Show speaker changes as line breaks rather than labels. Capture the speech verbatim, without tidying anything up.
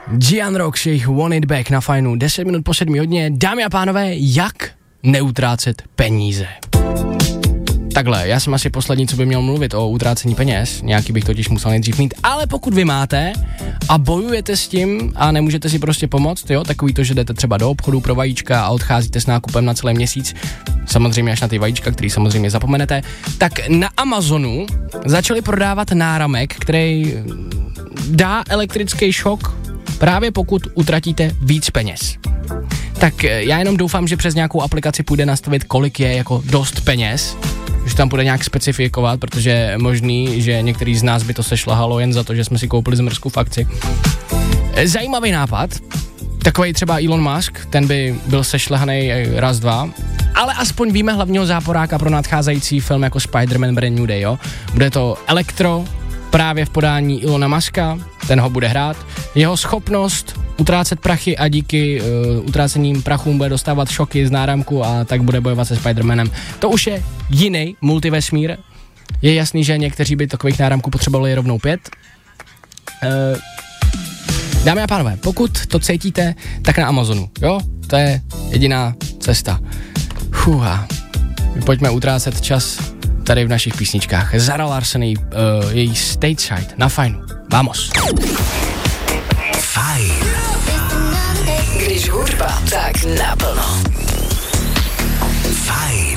Gian Rock, jejich Want It Back na Fajnu, deset minut po sedmi hodně. Dámy a pánové, jak neutrácet peníze? Takhle, já jsem asi poslední, co by měl mluvit o utrácení peněz, nějaký bych totiž musel nejdřív mít, ale pokud vy máte a bojujete s tím a nemůžete si prostě pomoct, jo, takový to, že jdete třeba do obchodu pro vajíčka a odcházíte s nákupem na celý měsíc, samozřejmě až na ty vajíčka, který samozřejmě zapomenete, tak na Amazonu začali prodávat náramek, který dá elektrický šok právě pokud utratíte víc peněz. Tak já jenom doufám, že přes nějakou aplikaci půjde nastavit, kolik je jako dost peněz, že tam půjde nějak specifikovat, protože je možný, že některý z nás by to sešlahalo jen za to, že jsme si koupili zmrzku v akci. Zajímavý nápad, takovej třeba Elon Musk, ten by byl sešlehaný raz, dva, ale aspoň víme hlavního záporáka pro nadcházející film jako Spider-Man Brand New Day, jo. Bude to elektro, právě v podání Elona Muska, ten ho bude hrát. Jeho schopnost utrácet prachy a díky uh, utrácením prachům bude dostávat šoky z náramku a tak bude bojovat se Spider-Manem. To už je jiný multivesmír. Je jasný, že někteří by takových náramků potřebovali rovnou pět. Uh, dámy a pánové, pokud to cítíte, tak na Amazonu, jo? To je jediná cesta. Fuha. Pojďme utrácet čas tady v našich písničkách. Zara Larsson, uh, její Stateside na Fajnu. Vamos.
Fajn. Když hudba, tak naplno. Fajn.